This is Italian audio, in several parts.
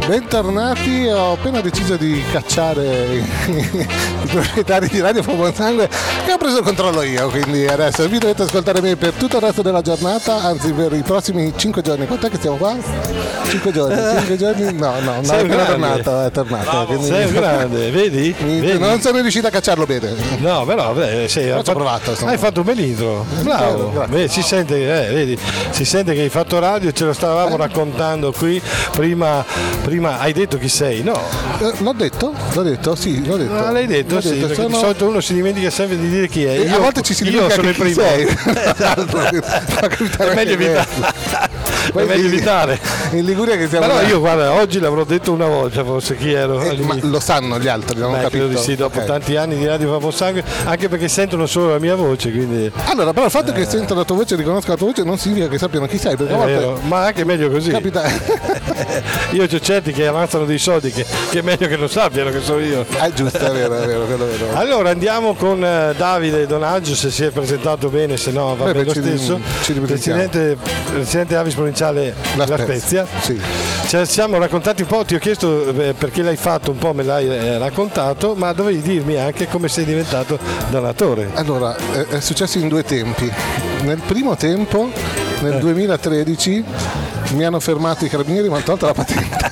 Bentornati, ho appena deciso di cacciare i proprietari di Radio Fuoco Sangue e ho preso il controllo io, quindi adesso vi dovete ascoltare me per tutto il resto della giornata, anzi per i prossimi 5 giorni. Quant'è che stiamo qua? 5 giorni? No, è tornato. Quindi... Sei un grande, vedi? Non sono riuscito a cacciarlo bene. No, però provato. Hai fatto un bel intro, bravo. Vedi, si sente che hai fatto radio, ce lo stavamo raccontando qui. Prima hai detto chi sei, no? L'ho detto? Sì, l'ho detto. Ah, l'hai detto, sì, perché di solito uno si dimentica sempre di dire chi è. A volte ci si dimentica sono il primo. Sei. Esatto. È meglio evitare. In Liguria che siamo. Però io guarda, oggi l'avrò detto una volta, forse chi ero. Ma lo sanno gli altri, non ho capito. Credo di sì, dopo tanti anni di Radio Fuoco Sangue, anche perché sentono solo la mia voce, quindi. Allora, però il fatto che sentono la tua voce e riconoscono la tua voce non significa che sappiano chi sei, perché a volte... Ma anche meglio così. Capita. Io c'ho certi che avanzano dei soldi che è meglio che non sappiano che sono io. Giusto, è vero. Allora andiamo con Davide Donaggio, se si è presentato bene, se no va bene lo stesso. Presidente Avis provinciale La Spezia. Sì. Ci siamo raccontati un po', ti ho chiesto perché l'hai fatto, un po' me l'hai raccontato, ma dovevi dirmi anche come sei diventato donatore. Allora, è successo in due tempi. Nel primo tempo, nel 2013, mi hanno fermato i carabinieri, mi hanno tolto la patente.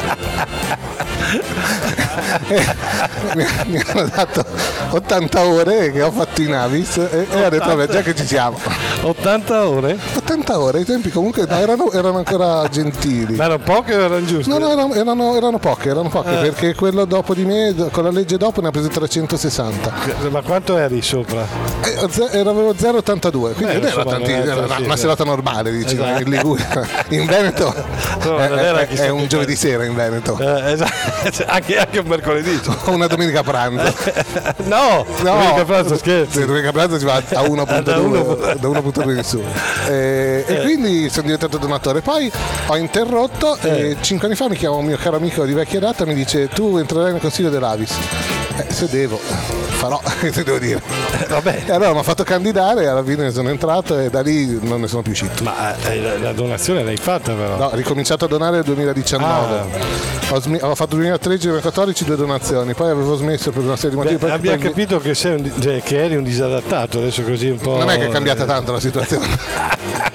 Mi hanno dato 80 ore che ho fatto in Avis e ho detto vabbè, già che ci siamo. 80 ore? 80 ore, i tempi comunque erano ancora gentili. Ma erano poche o erano giuste? No, erano poche perché quello dopo di me, con la legge dopo, ne ha preso 360. Ma quanto eri sopra? Avevo 0,82, quindi era una serata normale, diciamo, esatto. In Liguria. In Veneto è un giovedì sera in Veneto. Esatto. Anche un mercoledì. O una domenica pranzo. No, domenica pranzo scherzi. Domenica pranzo si va a 1.2 da 1.2 in su. E quindi sono diventato donatore. Poi ho interrotto e 5 anni fa mi chiama un mio caro amico di vecchia data e mi dice: tu entrerai nel consiglio dell'Avis. Se devo, farò, che devo dire. Vabbè. E allora mi ha fatto candidare e alla fine sono entrato e da lì non ne sono più uscito. Ma la donazione l'hai fatta però? No, ho ricominciato a donare nel 2019. Ho fatto 2013-2014 2 donazioni, poi avevo smesso per una serie di motivi. Abbiamo capito che che eri un disadattato, adesso così un po'. Non è che è cambiata tanto la situazione.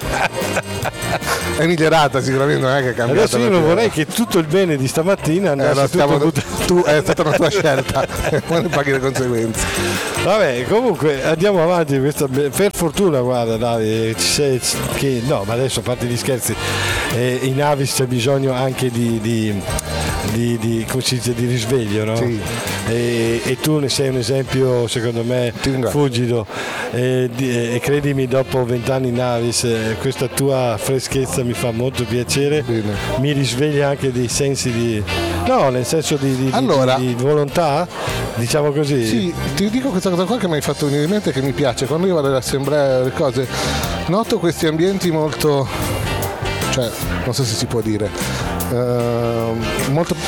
È migliorata sicuramente, non è che è cambiata. Adesso io non vorrei che tutto il bene di stamattina andasse è stata una tua scelta e poi ne paghi le conseguenze. Vabbè, comunque andiamo avanti. Per fortuna, guarda Davide, no, ma adesso a parte gli scherzi, in Avis c'è bisogno anche di come si dice, di risveglio, no? Sì. E tu ne sei un esempio, secondo me, fulgido, e credimi, dopo 20 anni in Avis, questa tua freschezza mi fa molto piacere. Bene. Mi risveglia anche dei sensi nel senso di volontà, diciamo così. Sì, ti dico questa cosa qua che mi hai fatto venire in mente, che mi piace. Quando io vado all'assemblea, le cose, noto questi ambienti molto, cioè, non so se si può dire, molto,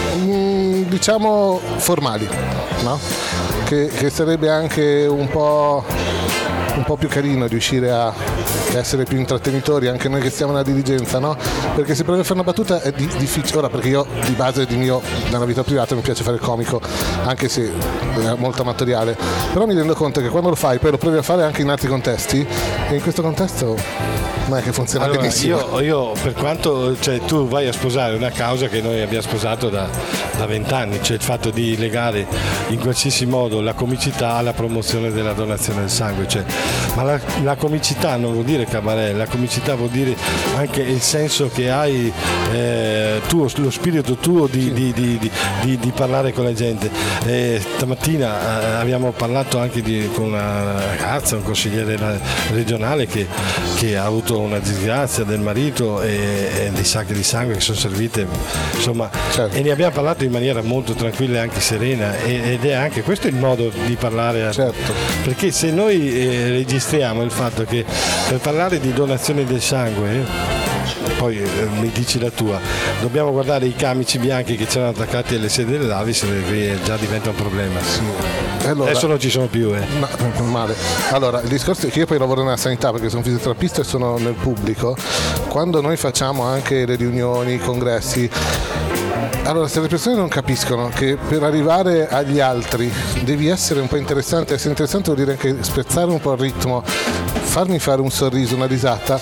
diciamo, formali, no? Che sarebbe anche un po' più carino riuscire a essere più intrattenitori, anche noi che stiamo nella dirigenza, no? Perché se provi a fare una battuta è difficile. Ora, perché io di base nella vita privata mi piace fare il comico, anche se è molto amatoriale, però mi rendo conto che quando lo fai poi lo provi a fare anche in altri contesti, e in questo contesto non è che funziona benissimo. Io per quanto, cioè, tu vai a sposare una causa che noi abbiamo sposato da 20 anni, cioè il fatto di legare in qualsiasi modo la comicità alla promozione della donazione del sangue, cioè, ma la comicità non vuol dire cabaret, la comicità vuol dire anche il senso che hai tuo, lo spirito tuo di parlare con la gente. Stamattina abbiamo parlato anche con una ragazza, un consigliere regionale che ha avuto una disgrazia del marito e dei sacche di sangue che sono servite, insomma, certo. E ne abbiamo parlato in maniera molto tranquilla e anche serena, ed è anche questo il modo di parlare, certo. Perché se noi registriamo il fatto che per parlare di donazione del sangue, poi mi dici la tua, dobbiamo guardare i camici bianchi che c'erano attaccati alle sedie dell'Avis, che già diventa un problema. Sì. Allora, adesso non ci sono più. No, male. Allora, il discorso è che io poi lavoro nella sanità perché sono fisioterapista e sono nel pubblico. Quando noi facciamo anche le riunioni, i congressi, Allora, se le persone non capiscono che per arrivare agli altri devi essere un po' interessante, essere interessante vuol dire anche spezzare un po' il ritmo, farmi fare un sorriso, una risata,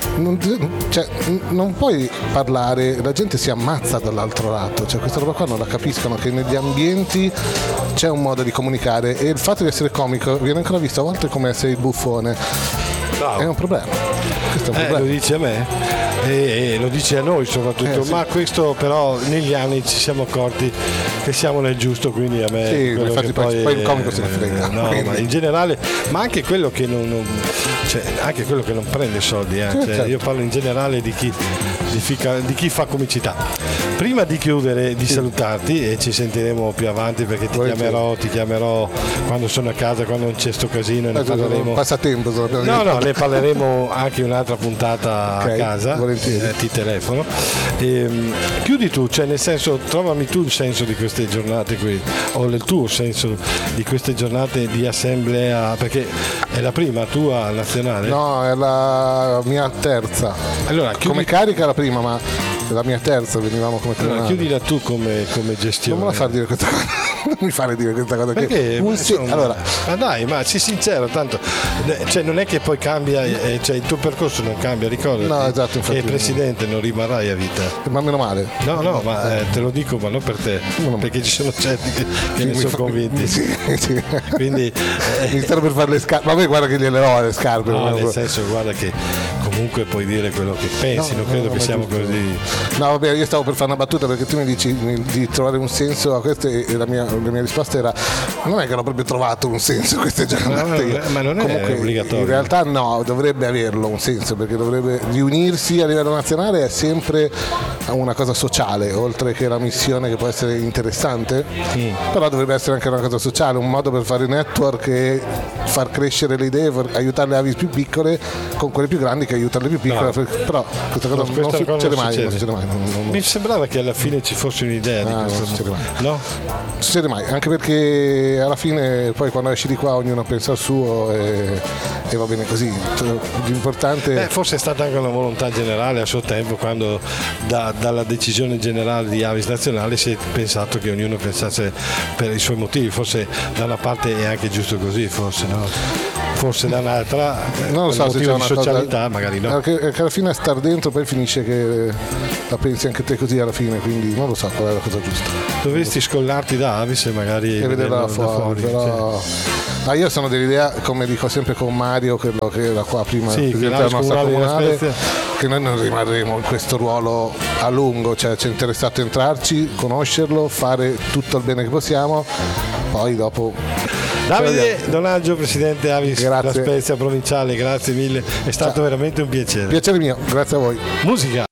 non puoi parlare, la gente si ammazza dall'altro lato, cioè questa roba qua non la capiscono, che negli ambienti c'è un modo di comunicare e il fatto di essere comico viene ancora visto a volte come essere il buffone. Bravo. È un problema. Questo è un problema. Lo dici a me e lo dici a noi soprattutto, sì. Ma questo però negli anni ci siamo accorti che siamo nel giusto, quindi a me sì, quello infatti che poi il comico se ne frega. No, ma in generale, ma anche quello che anche quello che non prende soldi, certo. Io parlo in generale di chi fa comicità. Prima di chiudere, di salutarti, e ci sentiremo più avanti perché ti chiamerò quando sono a casa, quando non c'è sto casino e ne parleremo. Passatempo, ne parleremo anche un'altra puntata a casa, ti telefono. Chiudi tu, cioè nel senso, trovami tu il senso di queste giornate qui, o il tuo senso di queste giornate di assemblea, perché è la prima tua nazionale? No, è la mia terza. Allora, come carica la prima, ma la mia terza, venivamo come allora, chiudila tu come gestione. Non me la far dire questa cosa. Non mi fare dire questa cosa. Perché? Allora, ma dai, ma sii sincero, tanto cioè, non è che poi cambia, cioè, il tuo percorso non cambia, ricordati. No, esatto, infatti, che presidente non rimarrai a vita. Ma meno male. No, ma te lo dico, ma non per te, perché ci sono certi che ne sono convinti. Sì. Quindi mi stanno per fare le scarpe. Ma poi guarda che gliele ho le scarpe. No, nel senso, guarda che comunque puoi dire quello che pensi, non credo che siamo così. No, vabbè, io stavo per fare una battuta perché tu mi dici di trovare un senso a questo e la mia risposta era: non è che l'ho proprio trovato un senso a queste giornate. Ma non è obbligatorio. In realtà no, dovrebbe averlo un senso, perché dovrebbe riunirsi a livello nazionale è sempre una cosa sociale, oltre che la missione che può essere interessante, però dovrebbe essere anche una cosa sociale, un modo per fare network e far crescere le idee, aiutare le avi più piccole con quelle più grandi che aiutano le più piccole, però questa cosa non succede mai. Mi sembrava che alla fine ci fosse un'idea di questo. Non succede mai. No? Succede mai, anche perché alla fine poi quando esci di qua ognuno pensa al suo e va bene così. L'importante forse è stata anche una volontà generale a suo tempo, quando dalla decisione generale di Avis Nazionale si è pensato che ognuno pensasse per i suoi motivi, forse da una parte è anche giusto così, forse no? Forse da un'altra non lo so, se c'è una socialità cosa, magari no, che alla fine a star dentro poi finisce che la pensi anche te così alla fine, quindi non lo so qual è la cosa giusta. Dovresti scollarti da Avis e magari e vederla fuori, però io sono dell'idea, come dico sempre con Mario, quello che era qua prima, sì, presidente della nostra comunale, che noi non rimarremo in questo ruolo a lungo, cioè ci è interessato entrarci, conoscerlo, fare tutto il bene che possiamo, poi dopo. Davide Donaggio, presidente Avis La Spezia provinciale, grazie mille, è stato veramente un piacere. Piacere mio, grazie a voi. Musica.